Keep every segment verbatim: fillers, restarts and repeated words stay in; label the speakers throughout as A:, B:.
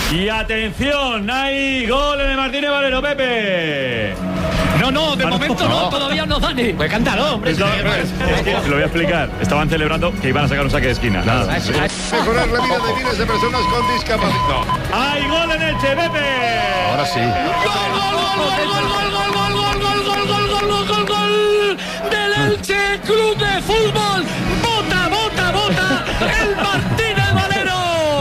A: Y atención, hay gol en el Martínez Valero, Pepe.
B: No, no, de ah, momento no, no, todavía no, Dani. Pues cántalo, hombre.
A: Es, no, es, es que lo voy a explicar. Estaban celebrando que iban a sacar un saque de esquina. Nada.
C: Mejorar la vida de miles de personas con discapacidad. No.
A: ¡Hay gol en Elche, Pepe!
C: Ahora sí.
B: ¡Gol, gol, gol, gol, gol, gol, gol, gol, gol, gol, gol, gol, gol, gol, gol del Elche Club de Fútbol! ¡Bota, bota, bota! ¡El Martínez Valero!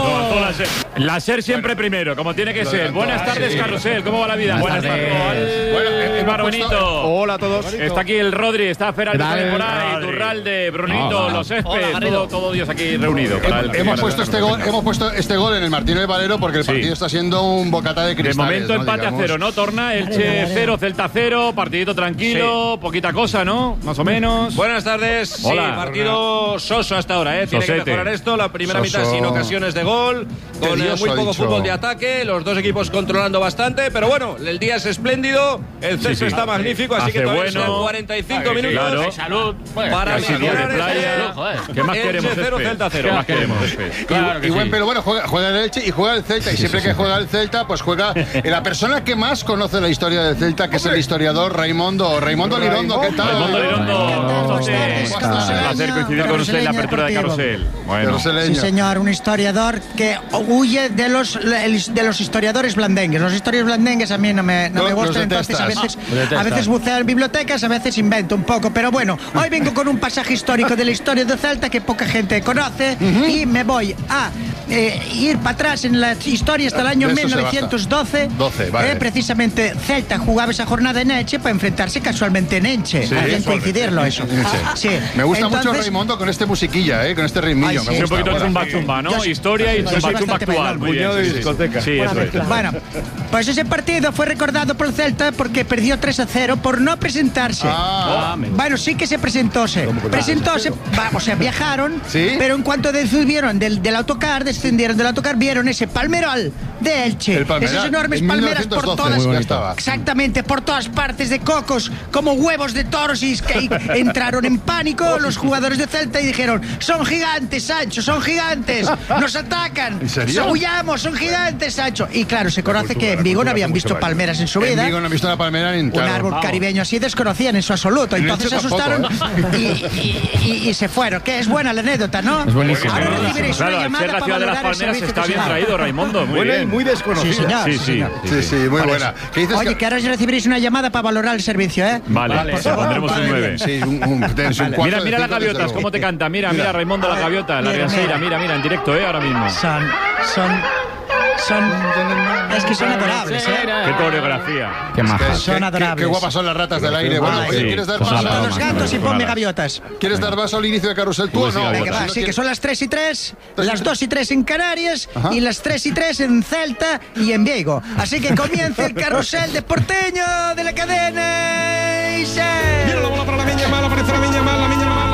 A: La SER siempre primero, como tiene que ser. Buenas tardes, Carrusel. ¿Cómo va la vida?
B: Buenas tardes.
A: Bueno, es Brunito.
C: Hola a todos.
A: Está aquí el Rodri, está Feral por ahí, Turralde, Brunito, los Céspedes, todo, todo Dios aquí reunido.
C: Hem, hemos puesto este gol, hemos puesto este gol en el Martínez Valero porque el sí. partido está siendo un bocata de cristales.
A: De momento
C: ¿no?
A: empate
C: Digamos.
A: a cero, ¿no? Torna, Elche cero, Celta cero, partidito tranquilo, sí. poquita cosa, ¿no? Más o menos.
D: Buenas tardes.
A: Hola.
D: Sí, partido soso hasta ahora, ¿eh? Tiene
A: Sosete.
D: que mejorar esto. La primera
C: Soso.
D: mitad sin ocasiones de gol, con eh, muy poco fútbol de ataque, los dos equipos controlando bastante, pero bueno, el día es espléndido, el césped sí, sí. está magnífico, así
A: Hace
D: que todavía
A: bueno.
D: son cuarenta y cinco
A: Ay,
D: minutos.
A: claro.
B: Salud. Bueno,
D: para
A: casi día de playa. ¿Qué más
D: Elche
A: queremos?
D: cero, Celta cero.
A: ¿Qué más queremos?
B: Claro que
C: y, y buen,
B: sí.
C: pero bueno, juega, juega el Elche y juega el Celta. Y
A: Sí,
C: siempre
A: sí,
C: que
A: sí.
C: juega el Celta, pues juega la persona que más conoce la historia del Celta, que es el historiador Raimundo. Raimundo Lirondo, ¿qué tal?
A: Raimundo Lirondo,
C: ¿Cómo
A: un
C: estás?
A: placer coincidir con usted en la apertura de Carrusel. Bueno,
C: Carruseleño.
E: Sí, señor, un historiador que huye de los, de los historiadores blandengues. Los historiadores blandengues a mí no me, no
C: No,
E: me
C: los
E: gustan, entonces a
C: detestas.
E: veces, a veces buceo en bibliotecas, a veces invento un poco. Pero bueno, hoy vengo con un pasaje histórico de la historia de Celta que poca gente conoce uh-huh. y me voy a eh, ir para atrás en la historia hasta el año mil novecientos doce.
C: doce, vale.
E: eh, precisamente Celta jugaba esa jornada en Elche para enfrentarse casualmente en Elche.
C: Sí,
E: Hay que
C: eso,
E: coincidirlo eso.
C: Sí.
E: Sí.
C: Me gusta
E: Entonces,
C: mucho Raimundo con este musiquilla, ¿eh? Con este ritmillo.
E: Ay,
C: me
E: sí.
A: un
C: gusta.
A: poquito de
C: Bueno,
A: zumba zumba, ¿no?
E: Yo-
A: Historia y
E: yo soy
A: zumba zumba
E: bastante
A: actual.
E: bailón.
A: Muy bien,
C: Puñado de
A: sí, sí.
C: discoteca.
A: Sí, eso es.
E: Bueno, pues ese partido fue recordado por el Celta porque perdió tres a cero por no presentarse.
C: Ah,
E: Bueno, sí que se presentóse. Presentóse, va, o sea, viajaron,
C: ¿Sí?
E: pero en cuanto subieron del, del autocar, descendieron del autocar, vieron ese palmeral de Elche.
C: El Palmeral,
E: Esas enormes
C: en
E: palmeras por
C: mil novecientos doce,
E: todas.
C: muy bonito. Ya estaba.
E: Exactamente, por todas partes de cocos, como huevos de toros, y que entraron en pánico los jugadores de Celta y dijeron: son gigantes, Sancho, son gigantes, nos atacan.
C: ¿En serio?
E: Huyamos, son gigantes, Sancho. Y claro, se conoce que en Vigo no habían visto palmeras en su
C: En
E: vida.
C: Vigo no he visto una palmera ni en
E: Un
C: claro.
E: árbol
C: Vamos.
E: caribeño así desconocían en su absoluto.
C: En
E: Entonces se
C: Elche tampoco,
E: asustaron y, y- y- y se fueron. Que es buena la anécdota, ¿no?
B: Es buenísimo.
E: Ahora
B: Buenísimo.
E: recibiréis una
A: Claro,
E: llamada
A: ser la
E: para
A: ciudad de las
E: valorar el
A: palmeras
E: servicio
A: está
E: que se
A: bien
E: da.
A: traído, Raimundo. Muy bien.
C: muy desconocida.
E: Sí, señor.
A: Sí, sí.
C: Sí, sí, muy
E: Por
C: buena. ¿Qué dices?
E: Oye, que ahora recibiréis una llamada para valorar el servicio, ¿eh?
A: Vale,
C: Vale,
A: pues pondremos un
C: vale,
A: nueve.
C: bien. Sí, un, un, tenés un cuatro
A: Mira,
C: de
A: mira las
C: cinco, desde
A: gaviotas,
C: luego.
A: cómo te canta. Mira, mira, Raimundo, la gaviota, la
E: Mira,
A: riaseira.
E: mira.
A: Mira, mira, en directo, ¿eh? Ahora mismo.
E: Son, son, son, es que son adorables, ¿eh?
A: Qué coreografía.
B: Qué maja.
C: Qué-
E: Son
C: qué-
E: adorables.
C: Qué guapas son las ratas del aire. Bueno,
E: Ay,
C: oye,
A: sí.
C: ¿quieres dar
A: Pues
C: paso?
A: nada,
E: Los gatos y ponme
A: Nada.
E: gaviotas.
C: ¿Quieres dar paso al inicio de Carrusel tú o no?
A: Venga,
E: Venga, va,
C: Si no
E: sí, que
C: quieres-
E: son las tres y tres,
C: Tres y
E: las
C: tres.
E: dos y tres en Canarias
C: Ajá.
E: y las tres y tres en Celta y en Vigo. Así que comienza el carrusel de porteño de la cadena. Y se...
F: Viene la bola para la Miña Mal, aparece la Miña Mal, la Miña Mal.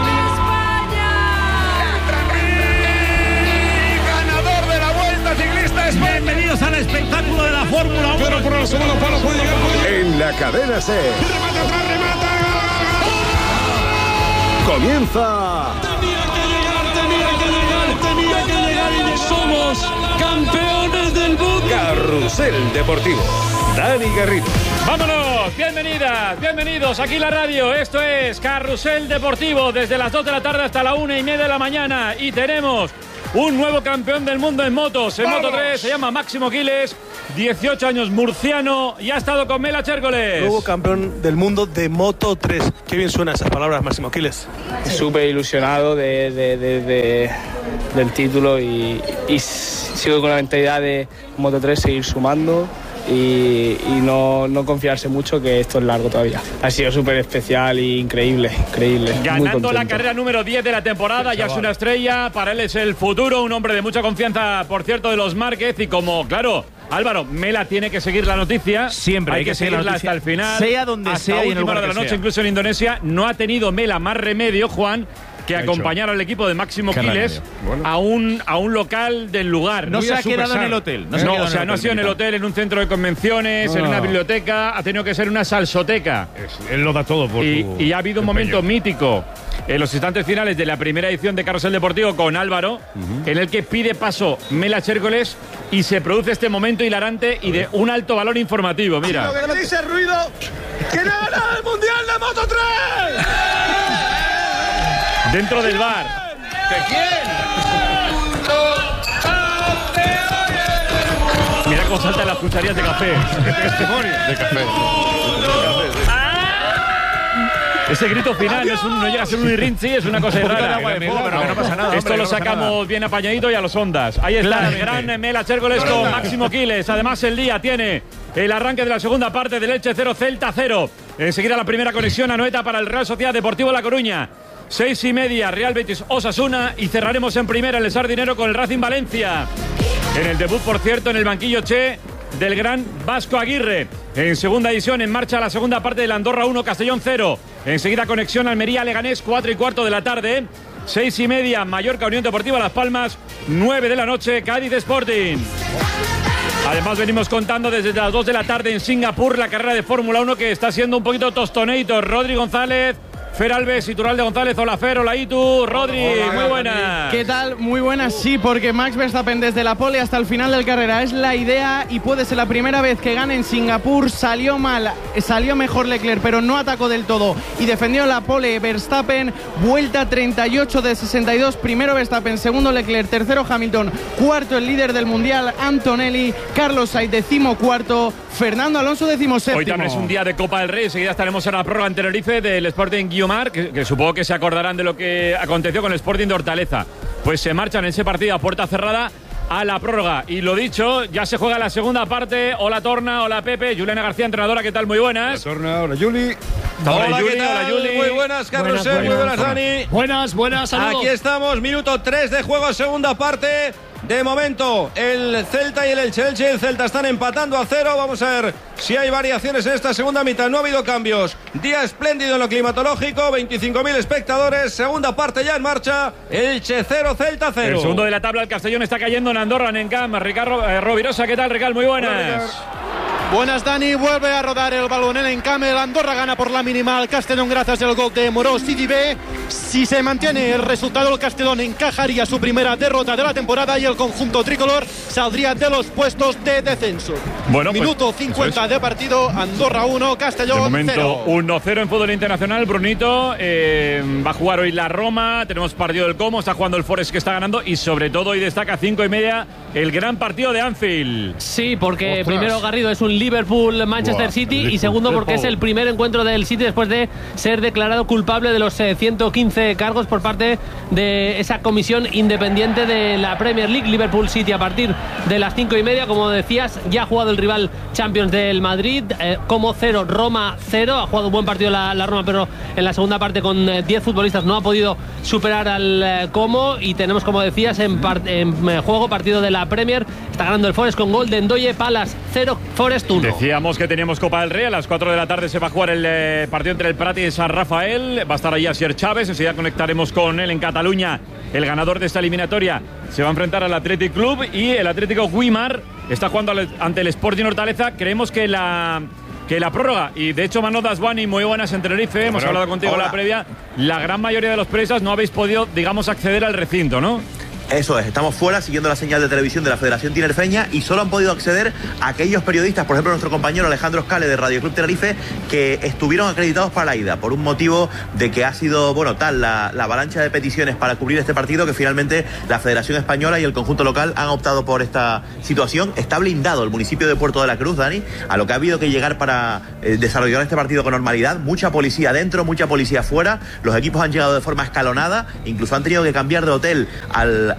C: Ganador de la Vuelta Ciclista España.
B: Bienvenidos al espectáculo de la Fórmula uno.
F: Pero por el segundo palo puede llegar, puede llegar.
C: En la cadena C
F: Remate atrás, remata.
C: comienza
F: Tenía que llegar, tenía que llegar, tenía que llegar y somos campeones del mundo.
C: Carrusel Deportivo. Dani Garrido.
A: ¡Vámonos! Bienvenidas, bienvenidos aquí la radio. Esto es Carrusel Deportivo desde las dos de la tarde hasta la una y media de la mañana. Y tenemos un nuevo campeón del mundo en motos. En Moto tres se llama Máximo Quiles, dieciocho años, murciano, y ha estado con Mela Chércoles.
G: Nuevo campeón del mundo de Moto tres. Qué bien suenan esas palabras, Máximo Quiles.
H: Súper ilusionado de, de- de- de- del título y, y sigo con la mentalidad de Moto tres seguir sumando y, y no, no confiarse mucho, que esto es largo todavía. Ha sido súper especial e increíble, increíble. Muy
A: Ganando la
H: contento.
A: carrera número diez de la temporada, ya es una estrella, para él es el futuro, un hombre de mucha confianza, por cierto, de los Márquez, y como, claro, Álvaro, Mela tiene que seguir la noticia.
B: Siempre
A: hay,
B: hay
A: que,
B: que seguir la
A: seguirla
B: noticia,
A: hasta el final.
B: sea donde
A: hasta
B: sea y en el
A: última hora
B: lugar
A: de la
B: que
A: noche,
B: sea.
A: incluso en Indonesia. No ha tenido Mela más remedio, Juan, que acompañara al equipo de Máximo Quiles bueno. a, un, a un local del lugar.
I: No se ha quedado en el hotel.
A: No, no o sea, no ha sido en el hotel, en un centro de convenciones, no. en una biblioteca, ha tenido que ser una salsoteca.
J: Es, él lo da todo por
A: y,
J: su
A: y ha habido un momento empeño. mítico en los instantes finales de la primera edición de Carrusel Deportivo con Álvaro, uh-huh. en el que pide paso Mela Chércoles y se produce este momento hilarante y de un alto valor informativo. Mira.
B: Lo que me dice ruido, que no gana el Mundial de Moto tres.
A: Dentro del bar.
B: ¿De quién?
A: Mira cómo saltan las cucharillas de café.
C: De café.
A: Ese grito final no, es un, no llega a ser un irrinchi, es una cosa rara.
I: Agua de fuego, pero que no pasa nada,
A: Esto
I: hombre,
A: lo
I: no
A: sacamos
I: nada.
A: bien apañadito y a los ondas. Ahí está Claramente. el gran Mela Chércoles con Máximo Quiles. Además, el día tiene el arranque de la segunda parte del Elche cero, Celta cero. Enseguida la primera conexión a Anoeta para el Real Sociedad Deportivo La Coruña. Seis y media, Real Betis Osasuna. Y cerraremos en primera el Sardinero con el Racing Valencia. En el debut, por cierto, en el banquillo Che del gran Vasco Aguirre. En segunda edición, en marcha la segunda parte del Andorra uno, Castellón cero. Enseguida conexión Almería-Leganés, cuatro y cuarto de la tarde. Seis y media, Mallorca Unión Deportiva Las Palmas. Nueve de la noche, Cádiz Sporting. Además venimos contando desde las dos de la tarde en Singapur la carrera de Fórmula uno que está siendo un poquito tostoneito. Rodri González, Fer Alves y Turralde González. Hola Fer, hola Itu, Rodri, hola, muy buenas.
K: ¿Qué tal? Muy buenas, sí, porque Max Verstappen desde la pole hasta el final del carrera es la idea y puede ser la primera vez que gane en Singapur. Salió mal, salió mejor Leclerc, pero no atacó del todo y defendió la pole Verstappen. Vuelta treinta y ocho de sesenta y dos, primero Verstappen, segundo Leclerc, tercero Hamilton, cuarto el líder del mundial Antonelli, Carlos Sainz decimo cuarto, Fernando Alonso decimo séptimo.
A: Hoy también es un día de Copa del Rey, enseguida estaremos en la prórroga en Tenerife del Sporting Guiomar, que, que supongo que se acordarán de lo que aconteció con el Sporting de Hortaleza. Pues se marchan en ese partido a puerta cerrada a la prórroga. Y lo dicho, ya se juega la segunda parte. Hola Torna, hola Pepe, Juliana García, entrenadora, ¿qué tal? Muy buenas.
J: Hola Torna, hola Juli.
D: Hola,
A: hola,
D: Juli,
A: ¿qué tal?
D: Hola, Juli. Muy buenas, Carlos, muy buenas, Dani.
F: Buenas, buenas, saludos.
D: Aquí estamos, minuto tres de juego, segunda parte. De momento, el Celta y el Elche. Elche y el Celta están empatando a cero. Vamos a ver si hay variaciones en esta segunda mitad. No ha habido cambios. Día espléndido en lo climatológico. veinticinco mil espectadores. Segunda parte ya en marcha. Elche cero, Celta cero.
A: El segundo de la tabla, el Castellón está cayendo en Andorra, en Encam. Ricardo eh, Rovirosa, ¿qué tal, Ricardo? Muy buenas.
L: Buenas, Dani. Vuelve a rodar el balón en Encam. El Andorra gana por la mínima al Castellón gracias al gol de Morós y Sidibé. Si se mantiene el resultado, el Castellón encajaría su primera derrota de la temporada y el conjunto tricolor saldría de los puestos de descenso.
A: Bueno,
L: Minuto
A: pues,
L: cincuenta de partido. Andorra uno, Castellón cero.
A: De momento uno cero en fútbol internacional. Brunito eh, va a jugar hoy la Roma. Tenemos partido del Como. Está jugando el Forest, que está ganando. Y sobre todo hoy destaca cinco y media el gran partido de Anfield.
M: Sí, porque Ostras. primero Garrido es un Liverpool-Manchester Buah, City y segundo porque es el primer encuentro del City después de ser declarado culpable de los eh, ciento quince cargos por parte de esa comisión independiente de la Premier League. Liverpool City a partir de las cinco y media, como decías, ya ha jugado el rival Champions del Madrid, eh, como cero, Roma cero, ha jugado un buen partido la, la Roma, pero en la segunda parte con eh, diez futbolistas no ha podido superar al eh, Como, y tenemos, como decías, en, par, en eh, juego partido de la Premier. Está ganando el Forest con gol de Ndoye, Palace cero, Forest uno.
A: Decíamos que teníamos Copa del Rey. A las cuatro de la tarde se va a jugar el eh, partido entre el Prat y San Rafael. Va a estar ahí Asier Chávez. Enseguida conectaremos con él en Cataluña. El ganador de esta eliminatoria se va a enfrentar al Athletic Club, y el Atlético Guimar está jugando ante el Sporting Hortaleza. Creemos que la... que la prórroga, y de hecho Mano Daswani, muy buenas en Tenerife, hemos hablado contigo en la previa, la gran mayoría de los periodistas no habéis podido, digamos, acceder al recinto, ¿no?
N: Eso es, estamos fuera siguiendo la señal de televisión de la Federación Tinerfeña y solo han podido acceder a aquellos periodistas, por ejemplo nuestro compañero Alejandro Scale de Radio Club Tenerife, que estuvieron acreditados para la ida, por un motivo de que ha sido, bueno, tal la, la avalancha de peticiones para cubrir este partido, que finalmente la Federación Española y el conjunto local han optado por esta situación. Está blindado el municipio de Puerto de la Cruz, Dani, a lo que ha habido que llegar para eh, desarrollar este partido con normalidad. Mucha policía dentro, mucha policía fuera, los equipos han llegado de forma escalonada, incluso han tenido que cambiar de hotel al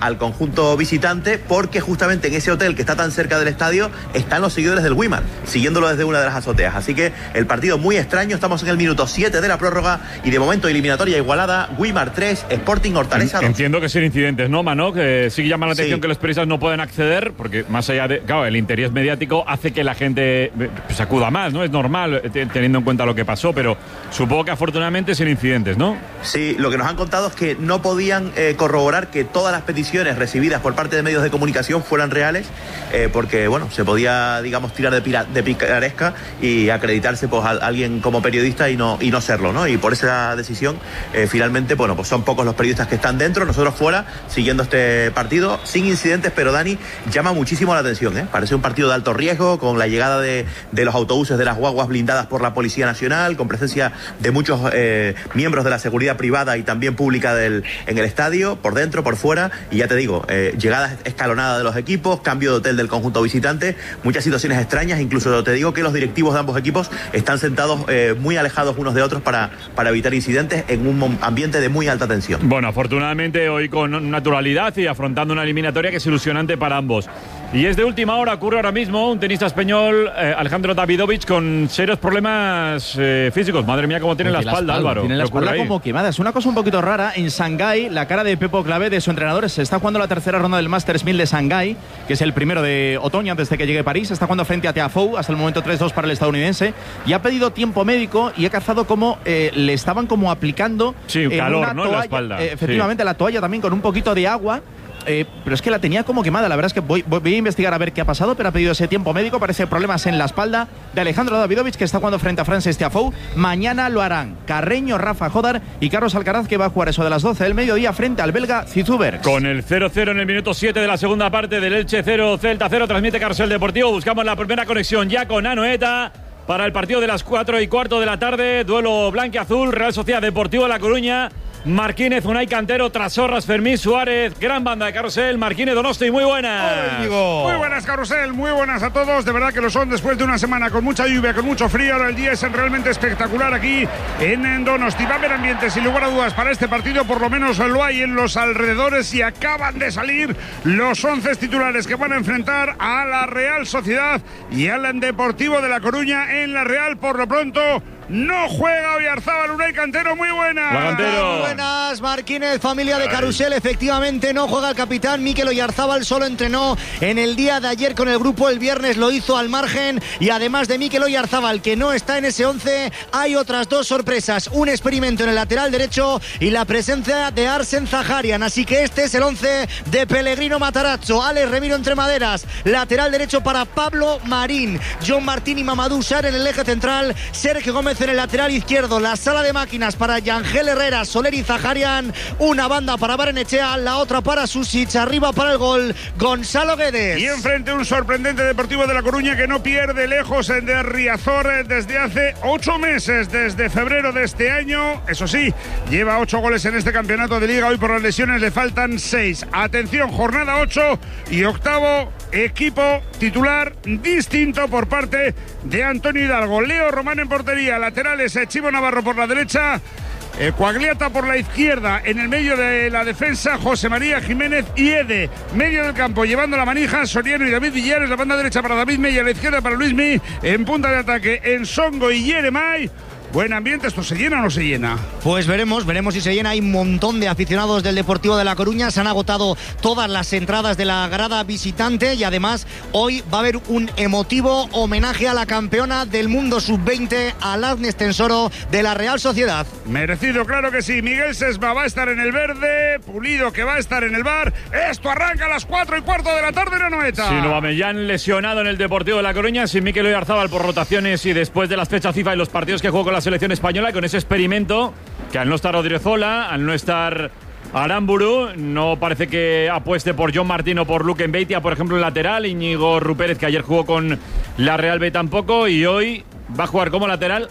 N: al conjunto visitante, porque justamente en ese hotel que está tan cerca del estadio están los seguidores del Weimar, siguiéndolo desde una de las azoteas. Así que el partido muy extraño, estamos en el minuto siete de la prórroga y de momento eliminatoria igualada, Weimar tres, Sporting Hortaleza dos.
A: Entiendo que sin incidentes, ¿no, Mano? Que sí que llama la atención
N: Sí.
A: que los periodistas no pueden acceder, porque más allá de, claro, el interés mediático hace que la gente pues, acuda más, ¿no? Es normal, teniendo en cuenta lo que pasó, pero supongo que afortunadamente sin incidentes, ¿no?
N: Sí, lo que nos han contado es que no podían eh, corroborar que todas las peticiones recibidas por parte de medios de comunicación fueran reales, eh, porque, bueno, se podía, digamos, tirar de, pira, de picaresca y acreditarse pues, a alguien como periodista y no, y no serlo, ¿no? Y por esa decisión, eh, finalmente, bueno, pues son pocos los periodistas que están dentro, nosotros fuera, siguiendo este partido, sin incidentes, pero Dani, llama muchísimo la atención, ¿eh? Parece un partido de alto riesgo, con la llegada de, de los autobuses de las guaguas blindadas por la Policía Nacional, con presencia de muchos eh, miembros de la seguridad privada y también pública del, en el estadio, por dentro, por fuera, y ya te digo, eh, llegada escalonada de los equipos, cambio de hotel del conjunto visitante, muchas situaciones extrañas, incluso te digo que los directivos de ambos equipos están sentados eh, muy alejados unos de otros para, para evitar incidentes en un ambiente de muy alta tensión.
A: Bueno, afortunadamente hoy con naturalidad y afrontando una eliminatoria que es ilusionante para ambos. Y es de última hora, ocurre ahora mismo un tenista español, eh, Alejandro Davidovich, con serios problemas eh, físicos. Madre mía, cómo tiene la espalda, Álvaro.
O: Tiene la
A: ¿Qué ocurre
O: espalda
A: ahí?
O: como quemada. Es una cosa un poquito rara. En Shanghái, la cara de Pepo Clavé, de su entrenador, se está jugando la tercera ronda del Masters mil de Shanghái, que es el primero de otoño antes de que llegue a París. Está jugando frente a Tiafoe, hasta el momento tres dos para el estadounidense. Y ha pedido tiempo médico y ha cazado como eh, le estaban como aplicando.
A: Sí,
O: eh,
A: calor,
O: una
A: ¿no? En
O: toalla,
A: la espalda.
O: eh, efectivamente,
A: Sí.
O: la toalla también con un poquito de agua. Eh, pero es que la tenía como quemada. La verdad es que voy, voy, voy a investigar a ver qué ha pasado, pero ha pedido ese tiempo médico. Parece problemas en la espalda de Alejandro Davidovich, que está jugando frente a Frances Tiafoe. Mañana lo harán Carreño, Rafa Jodar y Carlos Alcaraz, que va a jugar eso de las doce del mediodía frente al belga Zizoubergs.
A: Con el cero cero en el minuto siete de la segunda parte del Elche cero, Celta cero, transmite Carrusel Deportivo. Buscamos la primera conexión ya con Anoeta para el partido de las cuatro y cuarto de la tarde. Duelo blanquiazul, Real Sociedad Deportivo La Coruña. Marquínez, Unai Cantero, Trasorras, Fermín Suárez. Gran banda de Carrusel. Marquínez, Donosti, muy buenas.
J: Muy buenas, Carrusel, muy buenas a todos. De verdad que lo son después de una semana con mucha lluvia, con mucho frío. Ahora el día es realmente espectacular aquí en Donosti. Va a haber ambiente, sin lugar a dudas, para este partido. Por lo menos lo hay en los alrededores y acaban de salir los once titulares que van a enfrentar a la Real Sociedad y al Deportivo de La Coruña en la Real. Por lo pronto, no juega Oyarzábal. Unai Cantero, muy buenas.
A: Cantero.
P: Buenas, Marquínez, familia de Carrusel. Efectivamente, no juega el capitán Mikel Oyarzábal. Solo entrenó en el día de ayer con el grupo. El viernes lo hizo al margen. Y además de Mikel Oyarzábal, que no está en ese once, hay otras dos sorpresas. Un experimento en el lateral derecho y la presencia de Arsen Zaharian. Así que este es el once de Pellegrino Matarazzo. Alex Remiro entre maderas. Lateral derecho para Pablo Marín. John Martín y Mamadou Sarr en el eje central. Sergio Gómez en el lateral izquierdo. La sala de máquinas para Yangel Herrera, Soler y Zaharian. Una banda para Barenechea, la otra para Susic. Arriba para el gol, Gonzalo Guedes.
J: Y enfrente un sorprendente Deportivo de La Coruña que no pierde lejos de Riazor desde hace ocho meses, desde febrero de este año. Eso sí, lleva ocho goles en este campeonato de Liga. Hoy por las lesiones le faltan seis. Atención, jornada ocho y octavo equipo titular distinto por parte de Antonio Hidalgo. Leo Román en portería, laterales Chivo Navarro por la derecha, Eh, Coagliata por la izquierda, en el medio de la defensa José María Jiménez y Ede. Medio del campo llevando la manija Soriano y David Villares. La banda derecha para David Mella, la izquierda para Luismi. En punta de ataque Ensongo y Yeremay. Buen ambiente, ¿esto se llena o no se llena?
P: Pues veremos, veremos si se llena. Hay un montón de aficionados del Deportivo de La Coruña. Se han agotado todas las entradas de la grada visitante y además hoy va a haber un emotivo homenaje a la campeona del mundo sub veinte, a Agnes Tensoro de la Real Sociedad.
J: Merecido, claro que sí. Miguel Sesma va a estar en el verde, Pulido que va a estar en el bar. Esto arranca a las cuatro y cuarto de la tarde en Anoeta.
A: Sí, Aubameyang lesionado en el Deportivo de La Coruña, sin Mikel Oyarzábal por rotaciones y después de las fechas FIFA y los partidos que jugó con la selección española, con ese experimento que al no estar Odriozola, al no estar Aramburu, no parece que apueste por John Martín o por Luque Mbeitia, por ejemplo, en lateral. Íñigo Rupérez, que ayer jugó con la Real B, tampoco, y hoy va a jugar como lateral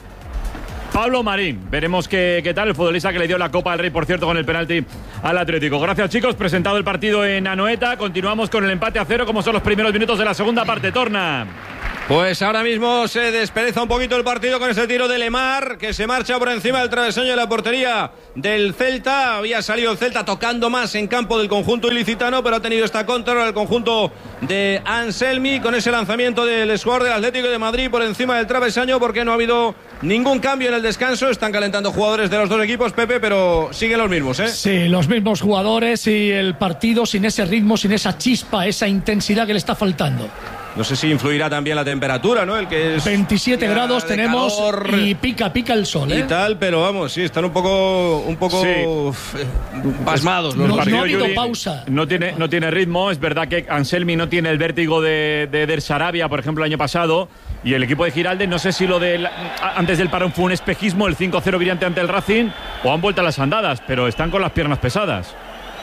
A: Pablo Marín. Veremos qué, qué tal el futbolista que le dio la Copa del Rey, por cierto, con el penalti al Atlético. Gracias, chicos. Presentado el partido en Anoeta, continuamos con el empate a cero, como son los primeros minutos de la segunda parte. Torna.
D: Pues ahora mismo se despereza un poquito el partido con este tiro de Lemar, que se marcha por encima del travesaño de la portería del Celta. Había salido el Celta tocando más en campo del conjunto ilicitano, pero ha tenido esta contra el conjunto de Anselmi con ese lanzamiento del jugador del Atlético de Madrid por encima del travesaño, porque no ha habido ningún cambio en el descanso. Están calentando jugadores de los dos equipos, Pepe, pero siguen los mismos, ¿eh?
Q: Sí, los mismos jugadores y el partido sin ese ritmo, sin esa chispa, esa intensidad que le está faltando.
D: No sé si influirá también la temperatura, ¿no? El que es
Q: veintisiete grados tenemos y pica, pica el sol, ¿eh?
D: Y tal, pero vamos, sí, están un poco un poco
A: sí.
D: pasmados los
Q: no,
D: partidos.
Q: No ha habido
A: Yuri,
Q: pausa.
A: No tiene, no tiene ritmo. Es verdad que Anselmi no tiene el vértigo de, de Der Sarabia, por ejemplo, el año pasado. Y el equipo de Giraldez, no sé si lo de antes del parón fue un espejismo, el cinco cero brillante ante el Racing, o han vuelto a las andadas, pero están con las piernas pesadas.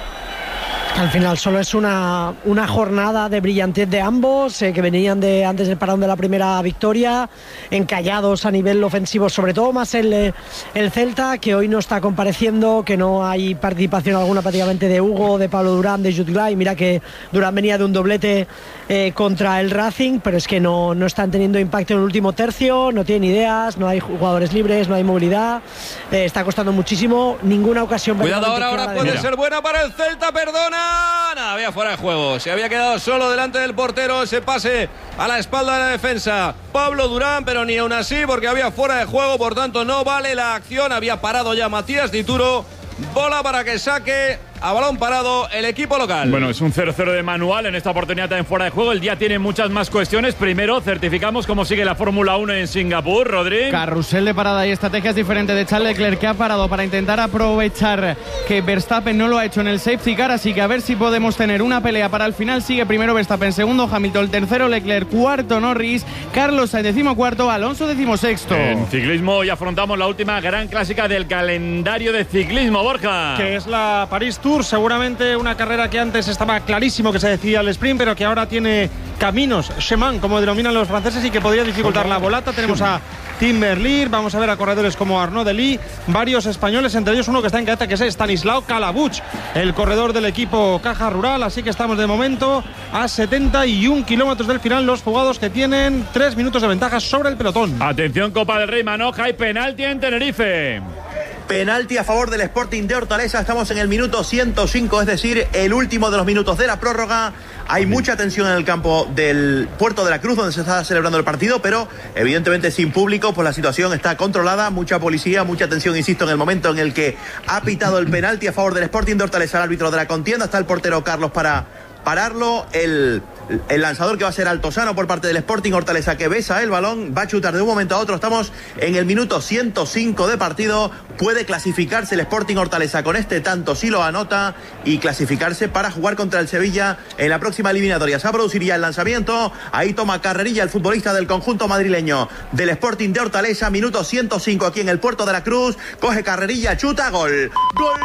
R: Al final solo es una, una jornada de brillantez de ambos, eh, que venían de antes del parón de la primera victoria, encallados a nivel ofensivo, sobre todo más el, el Celta, que hoy no está compareciendo, que no hay participación alguna prácticamente de Hugo, de Pablo Durán, de Jutglà, y mira que Durán venía de un doblete eh, contra el Racing, pero es que no, no están teniendo impacto en el último tercio, no tienen ideas, no hay jugadores libres, no hay movilidad, eh, está costando muchísimo, ninguna ocasión.
D: Cuidado ahora, ahora puede ser buena para el Celta, perdona. Nada, había fuera de juego. Se había quedado solo delante del portero. Ese pase a la espalda de la defensa Pablo Durán, pero ni aún así, porque había fuera de juego. Por tanto, no vale la acción. Había parado ya Matías Dituro. Bola para que saque a balón parado el equipo local.
A: Bueno, es un cero cero de manual en esta oportunidad también fuera de juego. El día tiene muchas más cuestiones. Primero, certificamos cómo sigue la Fórmula uno en Singapur, Rodri.
K: Carrusel de parada y estrategias diferentes de Charles Leclerc, que ha parado para intentar aprovechar que Verstappen no lo ha hecho en el safety car, así que a ver si podemos tener una pelea para el final. Sigue primero Verstappen, segundo Hamilton, tercero Leclerc, cuarto Norris, Carlos Sainz decimocuarto, Alonso decimosexto.
A: En ciclismo hoy afrontamos la última gran clásica del calendario de ciclismo, Borja.
L: Que es la París Tour. Seguramente una carrera que antes estaba clarísimo que se decía el sprint, pero que ahora tiene caminos, chemin, como denominan los franceses, y que podría dificultar la volata. Tenemos a Tim Merlier, vamos a ver a corredores como Arnaud Delis, varios españoles, entre ellos uno que está en cabeza, que es Stanislao Calabuch, el corredor del equipo Caja Rural. Así que estamos de momento a setenta y un kilómetros del final, los jugados que tienen tres minutos de ventaja sobre el pelotón.
A: Atención, Copa del Rey, Manoja, y penalti en Tenerife.
N: Penalti a favor del Sporting de Hortaleza. Estamos en el minuto ciento cinco, es decir, el último de los minutos de la prórroga. Hay mucha tensión en el campo del Puerto de la Cruz, donde se está celebrando el partido, pero evidentemente sin público, pues la situación está controlada. Mucha policía, mucha tensión, insisto, en el momento en el que ha pitado el penalti a favor del Sporting de Hortaleza. El árbitro de la contienda, está el portero Carlos para pararlo. El, el lanzador que va a ser Altozano por parte del Sporting Hortaleza, que besa el balón, va a chutar de un momento a otro. Estamos en el minuto ciento cinco de partido. Puede clasificarse el Sporting Hortaleza con este tanto si lo anota, y clasificarse para jugar contra el Sevilla en la próxima eliminatoria. Se produciría el lanzamiento. Ahí toma carrerilla el futbolista del conjunto madrileño del Sporting de Hortaleza. Minuto ciento cinco aquí en el Puerto de la Cruz. Coge carrerilla, chuta, gol. Gol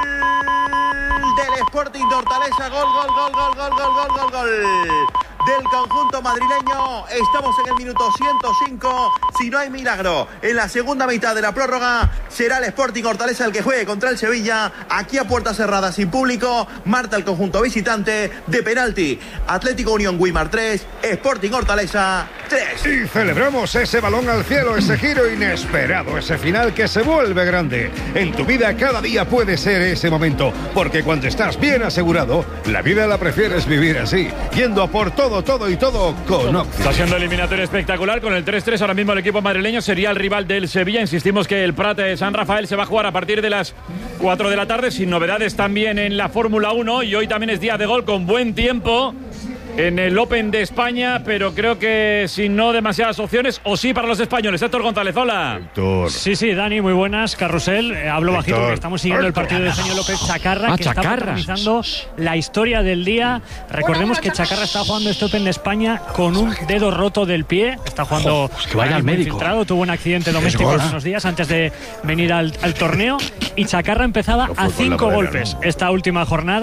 N: del Sporting de Hortaleza. Gol, gol, gol, gol, gol, gol, gol, gol, gol del conjunto madrileño. Estamos en el minuto ciento cinco. Si no hay milagro en la segunda mitad de la prórroga, será el Sporting Hortaleza el que juegue contra el Sevilla, aquí a puerta cerrada, sin público. Marta el conjunto visitante de penalti. Atlético Unión Guimar tres, Sporting Hortaleza tres.
J: Y celebramos ese balón al cielo, ese giro inesperado, ese final que se vuelve grande. En tu vida cada día puede ser ese momento, porque cuando estás bien asegurado, la vida la prefieres vivir así, yendo a por todo, todo y todo con Octi.
A: Está siendo eliminatorio espectacular con el tres tres. Ahora mismo el equipo madrileño sería el rival del Sevilla. Insistimos que el Prat de San Rafael se va a jugar a partir de las cuatro de la tarde, sin novedades también en la Fórmula uno, y hoy también es día de gol con buen tiempo en el Open de España, pero creo que sin no demasiadas opciones, o sí para los españoles. Héctor González, hola.
S: Héctor. Sí, sí, Dani, muy buenas. Carrusel, eh, hablo Héctor. Bajito porque estamos siguiendo Héctor. El partido de Eugenio López Chacarra, ah, que Chacarra. Está protagonizando la historia del día. Recordemos que Chacarra está jugando este Open de España con un dedo roto del pie. Está jugando, oh, pues que vaya al médico. Infiltrado, tuvo un accidente doméstico hace unos días antes de venir al, al torneo, y Chacarra empezaba a cinco golpes esta última jornada.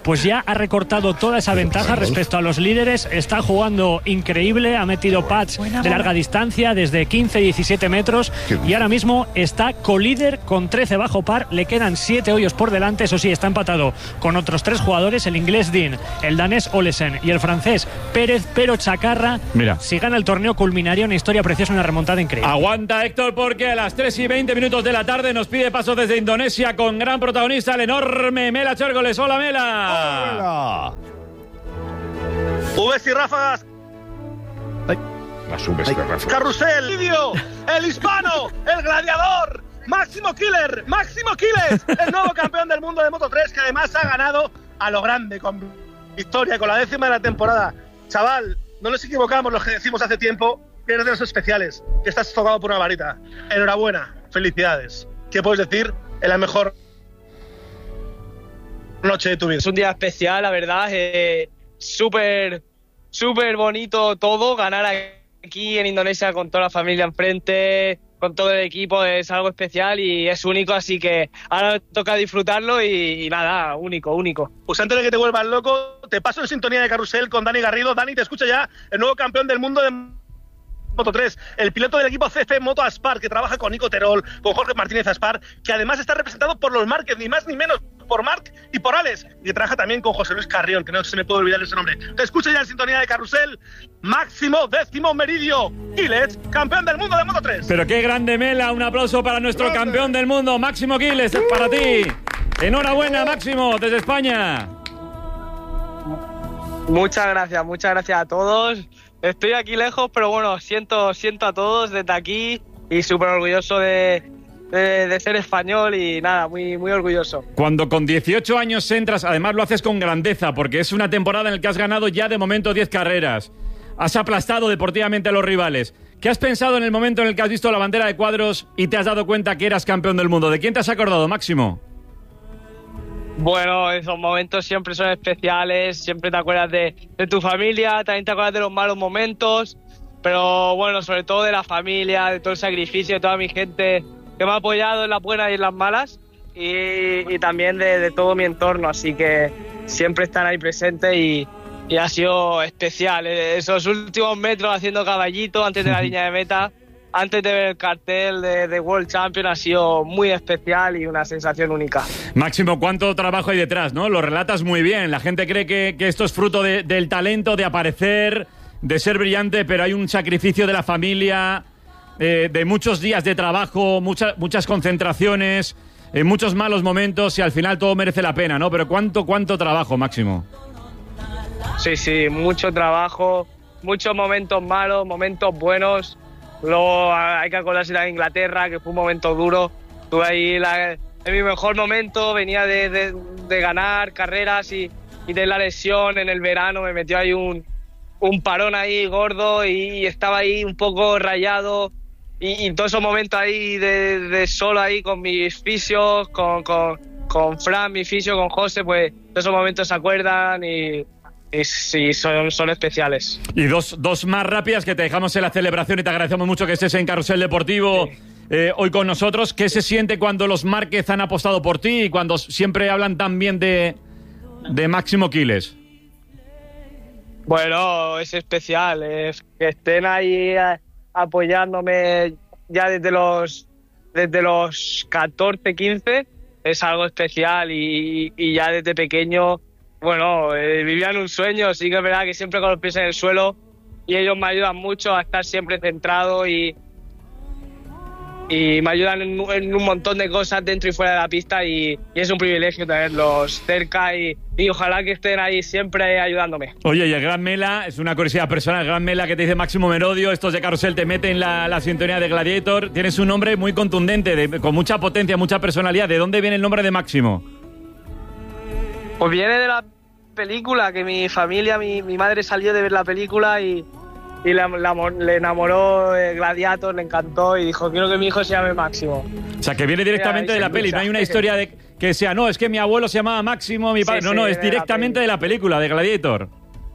S: pues ya ha recortado toda esa ventaja respecto a los líderes. Está jugando increíble, ha metido pads de larga distancia desde quince, diecisiete metros y ahora mismo está colíder con trece bajo par. Le quedan siete hoyos por delante. Eso sí, está empatado con otros tres jugadores, el inglés Dean, el danés Olesen y el francés Pérez, pero Chacarra,
A: mira,
S: si gana el torneo culminaría una historia preciosa, una remontada increíble.
A: Aguanta, Héctor, porque a las tres y veinte minutos de la tarde nos pide paso desde Indonesia con gran protagonista, el enorme Mela Chérgoles. ¡Hola, Mela!
T: Hola. Ubes y ráfagas.
C: Ay. Las Ubes y ráfagas.
T: Carrusel, Lidio, el hispano, el gladiador, Máximo Killer, Máximo Quiles, el nuevo campeón del mundo de Moto tres, que además ha ganado a lo grande, con victoria, con la décima de la temporada. Chaval, no nos equivocamos los que decimos hace tiempo que eres de los especiales, que estás tocado por una varita. Enhorabuena, felicidades. ¿Qué puedes decir en la mejor noche de tu vida?
H: Es un día especial, la verdad. Eh, súper, súper bonito todo. Ganar aquí en Indonesia con toda la familia enfrente, con todo el equipo, es algo especial y es único. Así que ahora toca disfrutarlo y, y nada, único, único.
T: Pues antes de que te vuelvas loco, te paso en sintonía de Carrusel con Dani Garrido. Dani, te escucha ya el nuevo campeón del mundo de Moto tres, el piloto del equipo C F Moto Aspar, que trabaja con Nico Terol, con Jorge Martínez Aspar, que además está representado por los Márquez, ni más ni menos, por Marc y por Alex, y que trabaja también con José Luis Carrión, que no se me puede olvidar ese nombre. Te escucha ya en sintonía de Carrusel, Máximo Décimo Meridio Quiles, campeón del mundo de Moto tres.
A: Pero qué grande, Mela, un aplauso para nuestro grande campeón del mundo, Máximo Quiles, es para ti. Enhorabuena, Máximo, desde España.
H: Muchas gracias, muchas gracias a todos. Estoy aquí lejos, pero bueno, siento, siento a todos desde aquí y súper orgulloso de, de, de ser español y nada, muy, muy orgulloso.
A: Cuando con dieciocho años entras, además lo haces con grandeza, porque es una temporada en la que has ganado ya de momento diez carreras. Has aplastado deportivamente a los rivales. ¿Qué has pensado en el momento en el que has visto la bandera de cuadros y te has dado cuenta que eras campeón del mundo? ¿De quién te has acordado, Máximo?
H: Bueno, esos momentos siempre son especiales, siempre te acuerdas de, de tu familia, también te acuerdas de los malos momentos, pero bueno, sobre todo de la familia, de todo el sacrificio, de toda mi gente que me ha apoyado en las buenas y en las malas, y, y también de, de todo mi entorno, así que siempre están ahí presentes y, y ha sido especial. Esos últimos metros haciendo caballito antes de la línea de meta, antes de ver el cartel de, de World Champion, ha sido muy especial y una sensación única.
A: Máximo, ¿cuánto trabajo hay detrás, no? Lo relatas muy bien. La gente cree que, que esto es fruto de, del talento, de aparecer, de ser brillante, pero hay un sacrificio de la familia, eh, de muchos días de trabajo, mucha, muchas concentraciones, eh, muchos malos momentos y al final todo merece la pena, ¿no? Pero ¿cuánto, cuánto trabajo, Máximo?
H: Sí, sí, mucho trabajo, muchos momentos malos, momentos buenos. Luego hay que acordarse de Inglaterra, que fue un momento duro. Estuve ahí la, en mi mejor momento, venía de, de, de ganar carreras y, y de la lesión en el verano. Me metió ahí un, un parón ahí gordo y estaba ahí un poco rayado. Y, y todos esos momentos ahí de, de solo ahí con mis fisios, con, con, con Fran, mi fisio, con José, pues todos esos momentos se acuerdan y... Y sí, son, son especiales.
A: Y dos, dos más rápidas que te dejamos en la celebración y te agradecemos mucho que estés en Carrusel Deportivo sí. eh, hoy con nosotros. ¿Qué se siente cuando los Márquez han apostado por ti y cuando siempre hablan tan bien de, de Máximo Quiles?
H: Bueno, es especial. Es que estén ahí a, apoyándome ya desde los, desde los catorce, quince es algo especial y, y ya desde pequeño... Bueno, eh, vivían un sueño, sí que es verdad que siempre con los pies en el suelo y ellos me ayudan mucho a estar siempre centrado y, y me ayudan en, en un montón de cosas dentro y fuera de la pista y, y es un privilegio tenerlos cerca y, y ojalá que estén ahí siempre ayudándome.
A: Oye, y el Gran Mela, es una curiosidad personal, el Gran Mela que te dice Máximo Merodio, estos de Carrusel te meten en la, la sintonía de Gladiator, tienes un nombre muy contundente, de, con mucha potencia, mucha personalidad. ¿De dónde viene el nombre de Máximo?
H: Pues viene de la película, que mi familia, mi, mi madre salió de ver la película y, y la, la, le enamoró el Gladiator, le encantó y dijo, quiero que mi hijo se llame Máximo.
A: O sea, que viene directamente de la peli, no hay una historia de que sea, no, es que mi abuelo se llamaba Máximo, mi padre... Sí, no, sí, no, es directamente de la película, de Gladiator.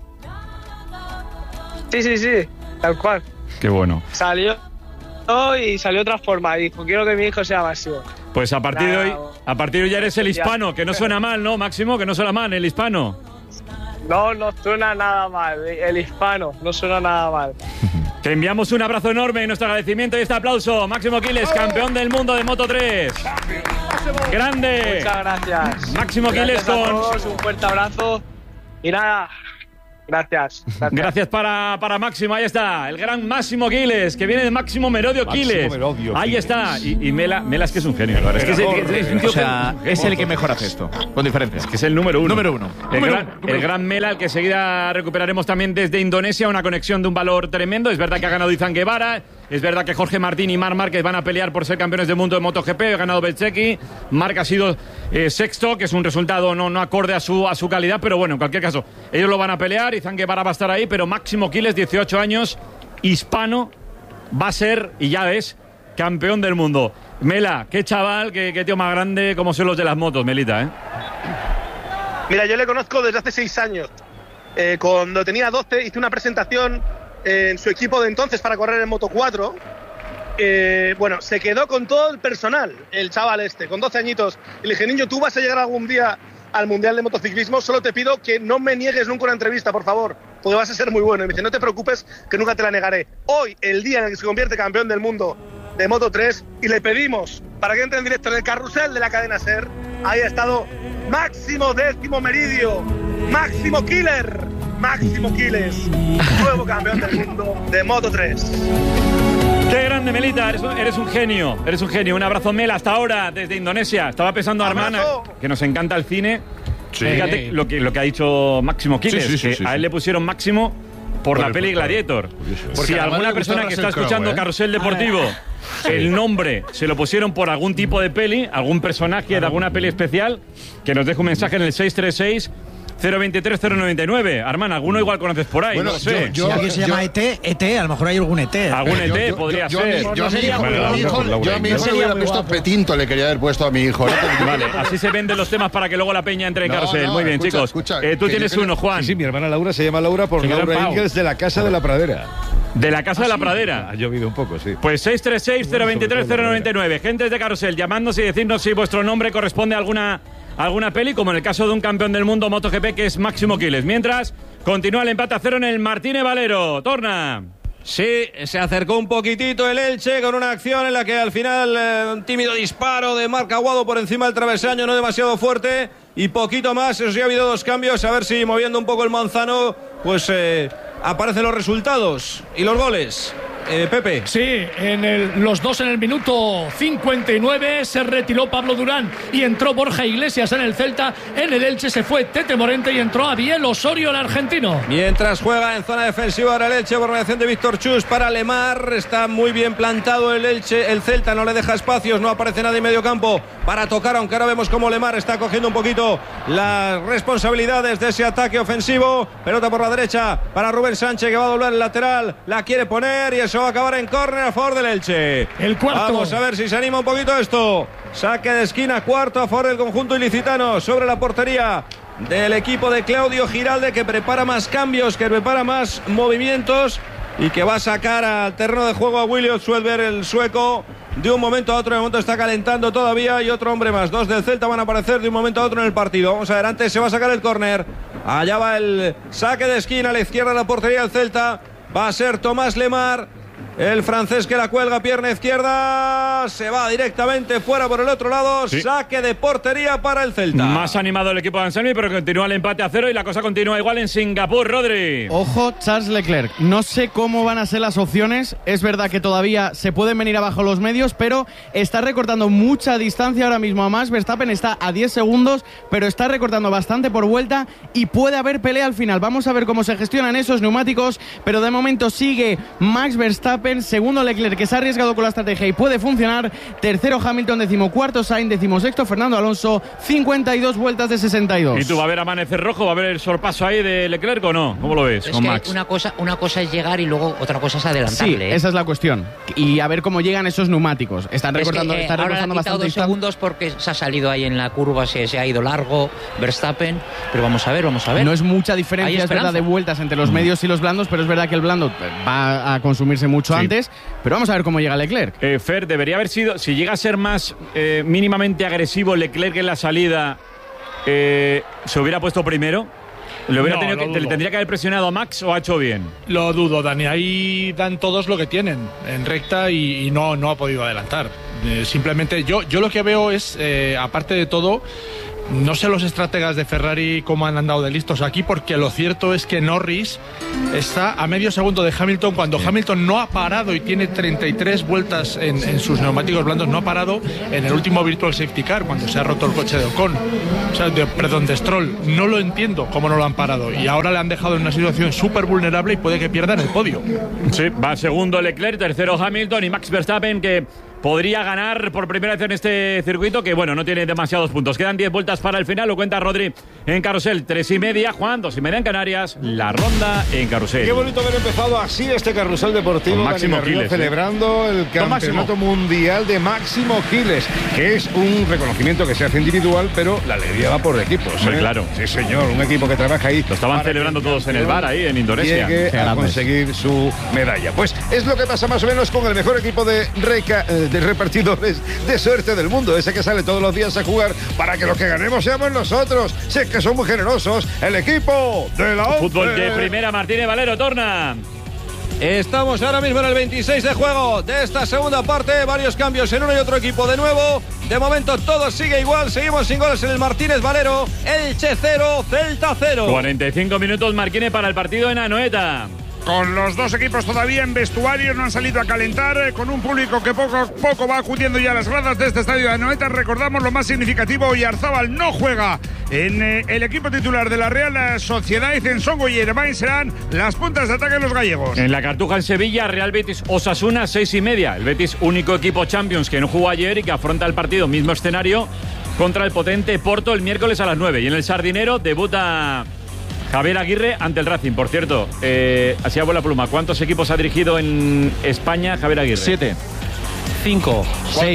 H: Sí, sí, sí, tal cual.
A: Qué bueno.
H: Salió y salió otra forma y dijo, quiero que mi hijo sea Máximo.
A: Pues a partir Nada, de hoy... A partir de ya eres el hispano, que no suena mal, ¿no, Máximo? Que no suena mal, el hispano.
H: No, no suena nada mal. El hispano, no suena nada mal.
A: Te enviamos un abrazo enorme, nuestro agradecimiento y este aplauso. Máximo Quiles, campeón del mundo de Moto tres. ¡Grande!
H: Muchas gracias.
A: Máximo Quiles con...
H: Gracias a todos, un fuerte abrazo. Y nada... Gracias, gracias.
A: Gracias para, para Máximo, ahí está, el gran Máximo Quiles, que viene de Máximo Merodio Quiles. Ahí está, y, y Mela, Mela es que es un genio, es que es, el, es, un tío
O: o sea,
A: que,
O: es el que mejor hace esto, con diferencia.
A: Es que es el número uno.
O: Número uno.
A: El,
O: número
A: gran,
O: uno, número
A: el gran Mela, el que enseguida recuperaremos también desde Indonesia, una conexión de un valor tremendo. Es verdad que ha ganado Izan Guevara, es verdad que Jorge Martín y Marc Márquez van a pelear por ser campeones del mundo de MotoGP, ha ganado Bezzecchi, Marc ha sido eh, sexto, que es un resultado no, no acorde a su, a su calidad, pero bueno, en cualquier caso, ellos lo van a pelear, Izan Guevara va a estar ahí, pero Máximo Quiles, dieciocho años, hispano, va a ser, y ya es, campeón del mundo. Mela, qué chaval, qué, qué tío más grande, como son los de las motos, Melita, ¿eh?
T: Mira, yo le conozco desde hace seis años. Eh, cuando tenía doce hice una presentación en su equipo de entonces para correr en Moto cuatro. Eh, bueno, se quedó con todo el personal, el chaval este, con doce añitos. Y le dije, niño, tú vas a llegar algún día al Mundial de Motociclismo, solo te pido que no me niegues nunca una entrevista, por favor, porque vas a ser muy bueno. Y me dice, no te preocupes, que nunca te la negaré. Hoy, el día en el que se convierte campeón del mundo de Moto tres, y le pedimos para que entre en directo en el carrusel de la cadena SER, ahí ha estado Máximo Décimo Meridio, Máximo Killer, Máximo Quiles, nuevo campeón del mundo de Moto tres.
A: Qué grande, Melita, eres un, eres un genio, eres un genio. Un abrazo, Mel, hasta ahora, desde Indonesia. Estaba pensando, Armana, que nos encanta el cine. Sí. Fíjate lo que, lo que ha dicho Máximo Quiles, sí, sí, sí, que sí, sí, a él le pusieron Máximo por, por la peli Gladiator. Si alguna persona que está escuchando Crow, ¿eh? Carrusel Deportivo, sí. el nombre se lo pusieron por algún tipo de peli, algún personaje claro. de alguna peli especial, que nos deje un mensaje en el seis tres seis cero veintitrés cero noventa y nueve. Armán, alguno igual conoces por ahí, bueno, no sé.
P: Yo, yo, si alguien se yo, llama E T, E T, a lo mejor hay algún E T.
A: Algún
P: yo,
A: E T
P: yo,
A: podría
C: yo,
A: ser.
C: Yo, yo, yo, yo, bueno, a mi hijo, yo a mi hijo le hubiera puesto guapo. Petinto, le quería haber puesto a mi hijo.
A: Vale, así se venden los temas para que luego la peña entre en no, carrusel. No, Muy bien, escucha, chicos. Escucha,
I: eh,
A: tú tienes uno, Juan.
I: Sí, sí, mi hermana Laura se llama Laura por Laura Ingles de la Casa de la Pradera.
A: De la Casa
I: ¿Ah,
A: de la
I: sí?
A: Pradera.
I: Ha llovido un poco, sí.
A: Pues seis tres seis cero veintitrés cero noventa y nueve. Gentes de Carrusel, llamadnos y decirnos si vuestro nombre corresponde a alguna, alguna peli, como en el caso de un campeón del mundo MotoGP que es Máximo Quiles. Mientras, continúa el empate a cero en el Martínez Valero. Torna.
D: Sí, se acercó un poquitito el Elche con una acción en la que al final eh, un tímido disparo de Marc Aguado por encima del travesaño, no demasiado fuerte, y poquito más. Eso sí, ha habido dos cambios, a ver si moviendo un poco el manzano, pues eh, aparecen los resultados y los goles. Eh, Pepe.
Q: Sí, en el, los dos en el minuto cincuenta y nueve se retiró Pablo Durán y entró Borja Iglesias en el Celta. En el Elche se fue Tete Morente y entró Abiel Osorio, el argentino.
D: Mientras juega en zona defensiva ahora el Elche por mediación de Víctor Chus para Lemar. Está muy bien plantado el Elche, el Celta no le deja espacios, no aparece nadie en medio campo para tocar, aunque ahora vemos cómo Lemar está cogiendo un poquito las responsabilidades de ese ataque ofensivo. Pelota por la derecha para Rubén Sánchez, que va a doblar el lateral, la quiere poner y eso va a acabar en córner a favor del Elche.
Q: El cuarto.
D: Vamos a ver si se anima un poquito esto. Saque de esquina, cuarto a favor del conjunto ilicitano sobre la portería del equipo de Claudio Giralde, que prepara más cambios, que prepara más movimientos y que va a sacar al terreno de juego a William Swedberg, el sueco, de un momento a otro. De momento está calentando todavía y otro hombre más. Dos del Celta van a aparecer de un momento a otro en el partido. Vamos a ver, antes se va a sacar el córner. Allá va el saque de esquina a la izquierda de la portería del Celta. Va a ser Tomás Lemar, el francés, que la cuelga, pierna izquierda, se va directamente fuera por el otro lado. Sí. Saque de portería para el Celta.
A: Más animado el equipo de Anselmi, pero continúa el empate a cero y la cosa continúa igual en Singapur. Rodri.
K: Ojo, Charles Leclerc. No sé cómo van a ser las opciones. Es verdad que todavía se pueden venir abajo los medios, pero está recortando mucha distancia ahora mismo a Max Verstappen. Está a diez segundos, pero está recortando bastante por vuelta y puede haber pelea al final. Vamos a ver cómo se gestionan esos neumáticos, pero de momento sigue Max Verstappen, segundo Leclerc, que se ha arriesgado con la estrategia y puede funcionar, tercero Hamilton, decimocuarto Sainz, decimosexto Fernando Alonso, cincuenta y dos vueltas de sesenta y dos.
A: ¿Y tú va a haber amanecer rojo? ¿Va a haber el sorpaso ahí de Leclerc o no? ¿Cómo lo ves
U: es
A: con
U: que
A: Max?
U: Una cosa, una cosa es llegar y luego otra cosa es adelantarle.
K: Sí,
U: ¿eh?
K: esa es la cuestión. Y a ver cómo llegan esos neumáticos. Están recortando,
U: es que, eh,
K: están
U: ahora
K: recortando
U: le ha quitado
K: bastante
U: dos segundos porque se ha salido ahí en la curva, se, se ha ido largo Verstappen, pero vamos a ver, vamos a ver.
K: No es mucha diferencia, es verdad, de vueltas entre los medios y los blandos, pero es verdad que el blando va a consumirse mucho mucho sí. antes, pero vamos a ver cómo llega Leclerc.
A: Eh, Fer, debería haber sido, si llega a ser más eh, mínimamente agresivo Leclerc en la salida, eh, ¿se hubiera puesto primero? ¿Le, hubiera no, tenido que, ¿Le tendría que haber presionado a Max o ha hecho bien?
Q: Lo dudo, Dani. Ahí dan todos lo que tienen en recta y, y no, no ha podido adelantar. Eh, simplemente yo, yo lo que veo es, eh, aparte de todo, no sé los estrategas de Ferrari cómo han andado de listos aquí, porque lo cierto es que Norris está a medio segundo de Hamilton cuando sí. Hamilton no ha parado y tiene treinta y tres vueltas en, en sus neumáticos blandos, no ha parado en el último Virtual Safety Car cuando se ha roto el coche de Ocon, o sea, de, perdón, de Stroll. No lo entiendo cómo no lo han parado y ahora le han dejado en una situación súper vulnerable y puede que pierdan el podio.
A: Sí, va segundo Leclerc, tercero Hamilton y Max Verstappen, que podría ganar por primera vez en este circuito, que bueno, no tiene demasiados puntos. Quedan diez vueltas para el final, lo cuenta Rodri en Carrusel. Tres y media, Juan, dos y media en Canarias, la ronda en Carrusel.
I: Qué bonito haber empezado así este Carrusel Deportivo.
A: Con Máximo
I: Dani Garrido,
A: Quiles,
I: celebrando
A: ¿eh?
I: el Campeonato Mundial de Máximo Quiles, que es un reconocimiento que se hace individual, pero la alegría va por equipos.
A: ¿eh?
I: Claro. Sí, señor, un equipo que trabaja ahí.
A: Lo estaban celebrando todos en el bar ahí, en Indonesia.
I: Llegue a conseguir su medalla. Pues es lo que pasa más o menos con el mejor equipo de, reca de repartidores de suerte del mundo, ese que sale todos los días a jugar para que los que ganemos seamos nosotros. Si es que son muy generosos, el equipo de la once.
A: Fútbol de primera, Martínez Valero, torna.
D: Estamos ahora mismo en el veintiséis de juego de esta segunda parte, varios cambios en uno y otro equipo de nuevo. De momento todo sigue igual, seguimos sin goles en el Martínez Valero. Elche cero, Celta cero.
A: cuarenta y cinco minutos Marquine para el partido en Anoeta.
J: Con los dos equipos todavía en vestuario, no han salido a calentar, eh, con un público que poco a poco va acudiendo ya a las gradas de este estadio de Anoeta. Recordamos lo más significativo, Oyarzábal no juega en eh, el equipo titular de la Real Sociedad, y Censongo y Irvine serán las puntas de ataque de los gallegos.
A: En la Cartuja en Sevilla, Real Betis Osasuna, seis y media. El Betis, único equipo Champions que no jugó ayer y que afronta el partido, mismo escenario, contra el potente Porto el miércoles a las nueve. Y en el Sardinero debuta Javier Aguirre ante el Racing. Por cierto, eh, así a buena pluma, ¿cuántos equipos ha dirigido en España Javier Aguirre?
O: Siete.
M: Cinco.
A: Seis.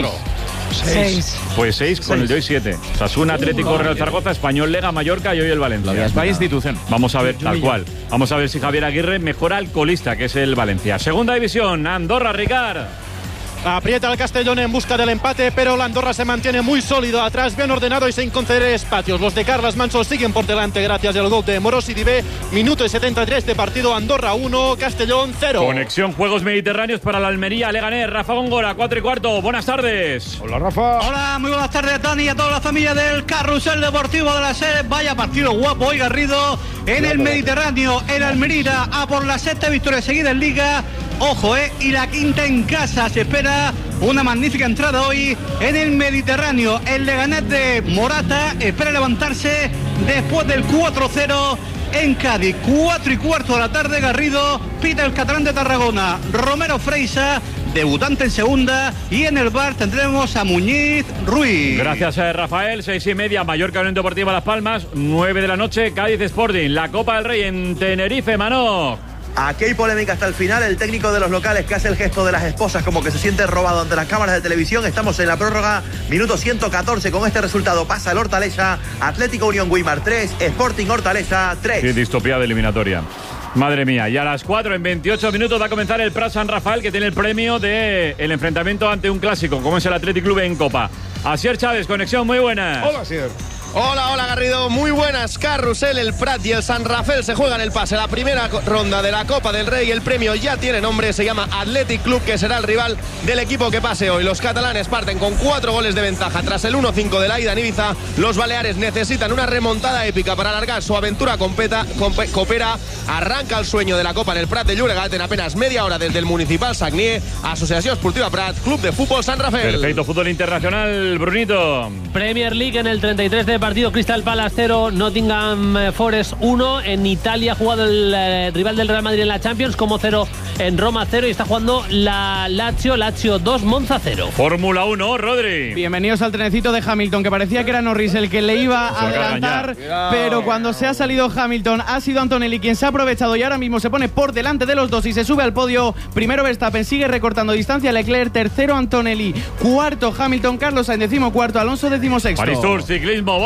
R: Seis.
A: Pues seis con seis. El de hoy siete. Osasuna, Atlético, Real Zaragoza, Español, Lega, Mallorca y hoy el Valencia.
O: Vaya institución.
A: Vamos a ver, tal cual. Vamos a ver si Javier Aguirre mejora al colista, que es el Valencia. Segunda división, Andorra, Ricard.
L: Aprieta el Castellón en busca del empate, pero la Andorra se mantiene muy sólido atrás, bien ordenado y sin conceder espacios. Los de Carles Manso siguen por delante gracias al gol de Morosi Dibé. Minuto y setenta y tres de partido, Andorra uno, Castellón cero.
A: Conexión Juegos Mediterráneos para la Almería, Leganés, Rafa Góngora, cuatro y cuarto. Buenas tardes.
I: Hola, Rafa.
B: Hola, muy buenas tardes, Dani, y a toda la familia del Carrusel Deportivo de la SER. Vaya partido guapo hoy, Garrido, en el Mediterráneo, en Almería, a por la sexta victoria seguida en Liga. Ojo, eh, y la quinta en casa. Se espera una magnífica entrada hoy en el Mediterráneo. El Leganés de Morata espera levantarse después del cuatro cero en Cádiz. Cuatro y cuarto de la tarde, Garrido, pita el catalán de Tarragona, Romero Freisa, debutante en segunda, y en el bar tendremos a Muñiz Ruiz.
A: Gracias a Rafael. Seis y media, Mallorca Unión Deportiva Las Palmas. Nueve de la noche, Cádiz Sporting. La Copa del Rey en Tenerife, Manó.
N: Aquí hay polémica hasta el final. El técnico de los locales que hace el gesto de las esposas como que se siente robado ante las cámaras de televisión. Estamos en la prórroga, minuto ciento catorce. Con este resultado pasa el Hortaleza, Atlético Unión Guimar tres, Sporting Hortaleza tres.
A: Qué distopía de eliminatoria. Madre mía, y a las cuatro en veintiocho minutos va a comenzar el Prat San Rafael, que tiene el premio del de enfrentamiento ante un clásico, como es el Athletic Club en Copa. Asier Chávez, conexión, muy buenas.
I: Hola, Asier.
E: Hola, hola Garrido, muy buenas. Carrusel, el Prat y el San Rafael se juegan el pase. La primera ronda de la Copa del Rey, el premio ya tiene nombre, se llama Athletic Club, que será el rival del equipo que pase hoy. Los catalanes parten con cuatro goles de ventaja tras el uno cinco de la ida en Ibiza. Los baleares necesitan una remontada épica para alargar su aventura competa, compe, copera. Arranca el sueño de la Copa en el Prat de Llobregat en apenas media hora desde el Municipal Sagnier. Asociación Esportiva Prat, Club de Fútbol San Rafael.
A: Perfecto, fútbol internacional, Brunito.
M: Premier League en el treinta y tres de partido, Crystal Palace cero, Nottingham Forest uno. En Italia ha jugado el eh, rival del Real Madrid en la Champions, como cero en Roma cero, y está jugando la Lazio, Lazio dos, Monza cero.
A: Fórmula uno, Rodri.
K: Bienvenidos al trenecito de Hamilton, que parecía que era Norris el que le iba a adelantar, pero cuando se ha salido Hamilton ha sido Antonelli quien se ha aprovechado y ahora mismo se pone por delante de los dos y se sube al podio. Primero Verstappen, sigue recortando distancia Leclerc, tercero Antonelli, cuarto Hamilton, Carlos Sainz decimocuarto, Alonso decimosexto.
A: París Tour, ciclismo, Borja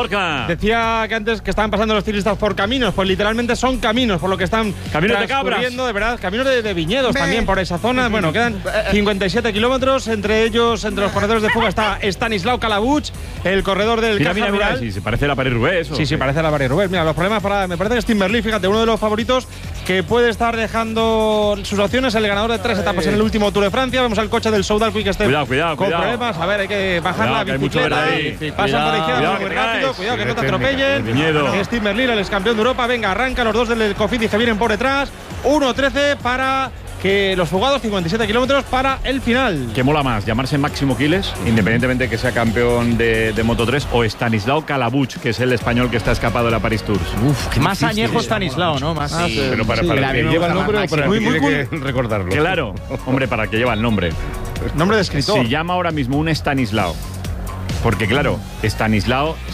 A: Gorka.
K: Decía que antes que estaban pasando los ciclistas por caminos, pues literalmente son caminos, por lo que están
A: caminos de cabras,
K: de verdad, caminos de, de viñedos Me. también por esa zona. Bueno, quedan cincuenta y siete kilómetros, entre ellos, entre los corredores de fuga está Stanislav Kalabuch, el corredor del
A: mira, mira, mira, sí, se parece a la París-Roubaix.
K: Sí, sí, parece a la París-Roubaix. Mira, los problemas para, me parece que es Tim Merlier, fíjate, uno de los favoritos que puede estar dejando sus opciones, el ganador de tres etapas en el último Tour de Francia. Vemos al coche del Soudal Quick Step
A: cuidado, cuidado,
K: con
A: cuidado.
K: problemas. A ver, hay que bajar cuidado, la bicicleta. Sí, pasan por izquierda muy rápido. Cuidado que no te atropellen. Steve Merlier, el ex campeón de Europa. Venga, arranca los dos del Cofidis que vienen por detrás. uno trece para que los fugados, cincuenta y siete kilómetros para el final.
A: ¿Qué mola más? ¿Llamarse Máximo Quiles, independientemente de que sea campeón de, de Moto tres, o Stanislao Kalabuch, que es el español que está escapado de la Paris Tours?
O: Uf, más añejo Stanislao, ¿no? Más,
A: ah, sí,
I: pero para,
A: sí,
I: para que lleva el nombre o para
A: muy,
I: que
A: muy
I: tiene
A: cool.
I: que recordarlo.
A: Claro, hombre, para que lleva el nombre.
K: Nombre de escritor.
A: Se llama ahora mismo un Stanislao. Porque claro, Stanislao